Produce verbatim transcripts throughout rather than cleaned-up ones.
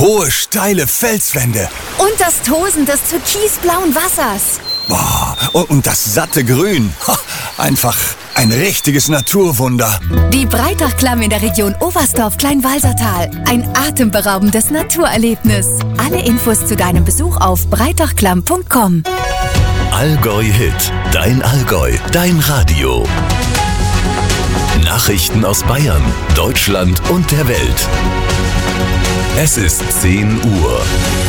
Hohe, steile Felswände. Und das Tosen des türkisblauen Wassers. Boah, und das satte Grün. Einfach ein richtiges Naturwunder. Die Breitachklamm in der Region Oberstdorf-Kleinwalsertal. Ein atemberaubendes Naturerlebnis. Alle Infos zu deinem Besuch auf breitachklamm punkt com. Allgäu Hit, dein Allgäu, dein Radio. Nachrichten aus Bayern, Deutschland und der Welt. Es ist zehn Uhr.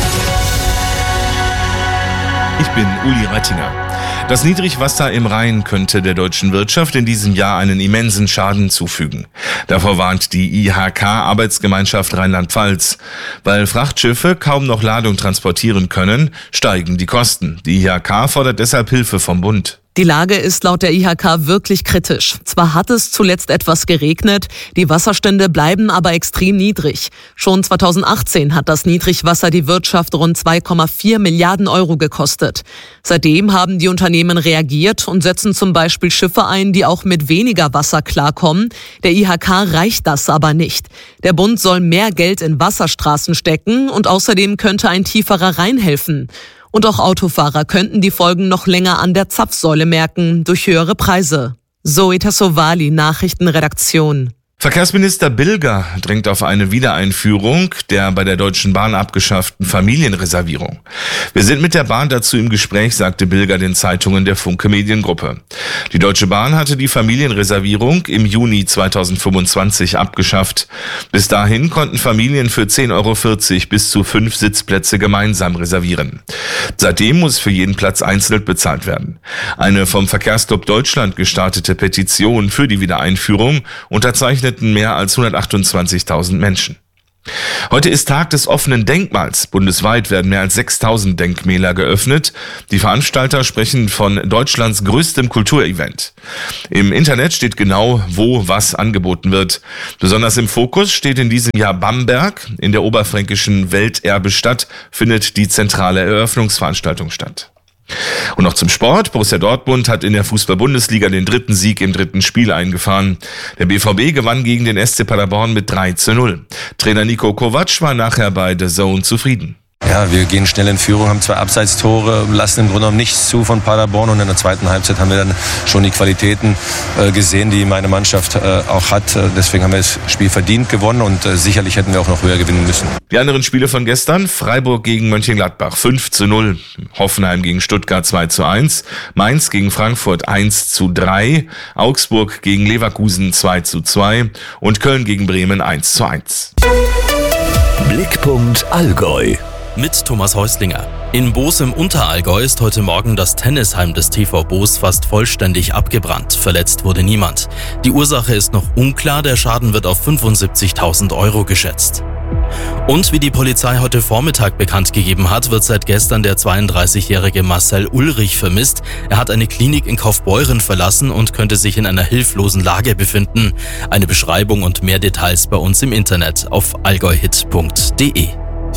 Ich bin Uli Reitinger. Das Niedrigwasser im Rhein könnte der deutschen Wirtschaft in diesem Jahr einen immensen Schaden zufügen. Davor warnt die I H K-Arbeitsgemeinschaft Rheinland-Pfalz. Weil Frachtschiffe kaum noch Ladung transportieren können, steigen die Kosten. Die I H K fordert deshalb Hilfe vom Bund. Die Lage ist laut der I H K wirklich kritisch. Zwar hat es zuletzt etwas geregnet, die Wasserstände bleiben aber extrem niedrig. Schon zweitausendachtzehn hat das Niedrigwasser die Wirtschaft rund zwei Komma vier Milliarden Euro gekostet. Seitdem haben die Unternehmen reagiert und setzen zum Beispiel Schiffe ein, die auch mit weniger Wasser klarkommen. Der I H K reicht das aber nicht. Der Bund soll mehr Geld in Wasserstraßen stecken und außerdem könnte ein tieferer Rhein helfen. Und auch Autofahrer könnten die Folgen noch länger an der Zapfsäule merken, durch höhere Preise. Zoe Tassovali, Nachrichtenredaktion. Verkehrsminister Bilger drängt auf eine Wiedereinführung der bei der Deutschen Bahn abgeschafften Familienreservierung. Wir sind mit der Bahn dazu im Gespräch, sagte Bilger den Zeitungen der Funke Mediengruppe. Die Deutsche Bahn hatte die Familienreservierung im Juni zweitausendfünfundzwanzig abgeschafft. Bis dahin konnten Familien für zehn Euro vierzig bis zu fünf Sitzplätze gemeinsam reservieren. Seitdem muss für jeden Platz einzeln bezahlt werden. Eine vom Verkehrsclub Deutschland gestartete Petition für die Wiedereinführung unterzeichneten mehr als hundertachtundzwanzigtausend Menschen. Heute ist Tag des offenen Denkmals. Bundesweit werden mehr als sechstausend Denkmäler geöffnet. Die Veranstalter sprechen von Deutschlands größtem Kulturevent. Im Internet steht genau, wo was angeboten wird. Besonders im Fokus steht in diesem Jahr Bamberg. In der oberfränkischen Welterbestadt findet die zentrale Eröffnungsveranstaltung statt. Und noch zum Sport. Borussia Dortmund hat in der Fußball-Bundesliga den dritten Sieg im dritten Spiel eingefahren. Der B V B gewann gegen den S C Paderborn mit drei zu null. Trainer Niko Kovac war nachher bei The Zone zufrieden. Ja, wir gehen schnell in Führung, haben zwei Abseitstore, lassen im Grunde genommen nichts zu von Paderborn und in der zweiten Halbzeit haben wir dann schon die Qualitäten äh, gesehen, die meine Mannschaft äh, auch hat. Deswegen haben wir das Spiel verdient gewonnen und äh, sicherlich hätten wir auch noch höher gewinnen müssen. Die anderen Spiele von gestern: Freiburg gegen Mönchengladbach fünf zu null, Hoffenheim gegen Stuttgart zwei zu eins, Mainz gegen Frankfurt eins zu drei, Augsburg gegen Leverkusen zwei zu zwei und Köln gegen Bremen eins zu eins. Blickpunkt Allgäu. Mit Thomas Häuslinger. In Boos im Unterallgäu ist heute Morgen das Tennisheim des T V Boos fast vollständig abgebrannt. Verletzt wurde niemand. Die Ursache ist noch unklar, der Schaden wird auf fünfundsiebzigtausend Euro geschätzt. Und wie die Polizei heute Vormittag bekannt gegeben hat, wird seit gestern der zweiunddreißigjährige Marcel Ulrich vermisst. Er hat eine Klinik in Kaufbeuren verlassen und könnte sich in einer hilflosen Lage befinden. Eine Beschreibung und mehr Details bei uns im Internet auf allgäuhit punkt de.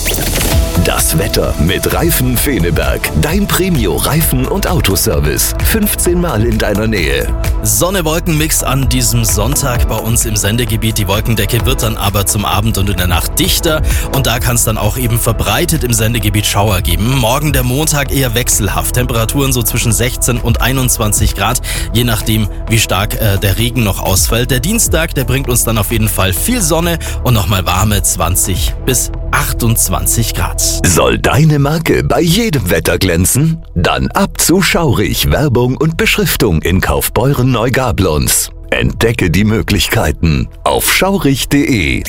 Das Wetter mit Reifen Feneberg. Dein Premio-Reifen- und Autoservice. fünfzehn Mal in deiner Nähe. Sonne-Wolken-Mix an diesem Sonntag bei uns im Sendegebiet. Die Wolkendecke wird dann aber zum Abend und in der Nacht dichter. Und da kann es dann auch eben verbreitet im Sendegebiet Schauer geben. Morgen der Montag eher wechselhaft. Temperaturen so zwischen sechzehn und einundzwanzig Grad. Je nachdem, wie stark äh, der Regen noch ausfällt. Der Dienstag, der bringt uns dann auf jeden Fall viel Sonne und nochmal warme zwanzig bis achtundzwanzig Grad. Soll deine Marke bei jedem Wetter glänzen? Dann ab zu Schaurig. Werbung und Beschriftung in Kaufbeuren-Neugablonz. Entdecke die Möglichkeiten auf schaurig punkt de.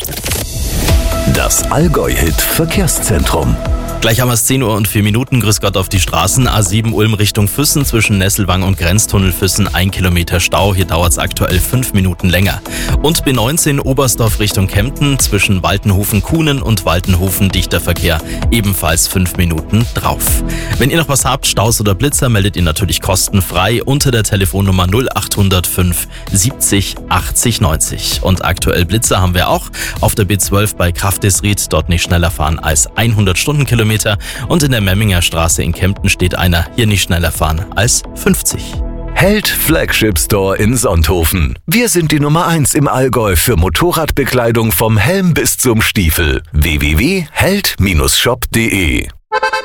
Das Allgäu-Hit Verkehrszentrum. Gleich haben wir es zehn Uhr und vier Minuten. Grüß Gott auf die Straßen. A sieben Ulm Richtung Füssen zwischen Nesselwang und Grenztunnel Füssen. Ein Kilometer Stau. Hier dauert es aktuell fünf Minuten länger. Und B neunzehn Oberstdorf Richtung Kempten zwischen Waltenhofen-Kuhnen und Waltenhofen dichter Verkehr. Ebenfalls fünf Minuten drauf. Wenn ihr noch was habt, Staus oder Blitzer, meldet ihr natürlich kostenfrei unter der Telefonnummer null acht null fünf siebzig achtzig neunzig. Und aktuell Blitzer haben wir auch auf der B zwölf bei Kraftisried. Dort nicht schneller fahren als hundert Stundenkilometer. Und in der Memminger Straße in Kempten steht einer, hier nicht schneller fahren als fünfzig. Held Flagship Store in Sonthofen. Wir sind die Nummer eins im Allgäu für Motorradbekleidung vom Helm bis zum Stiefel. w w w punkt held Bindestrich shop punkt de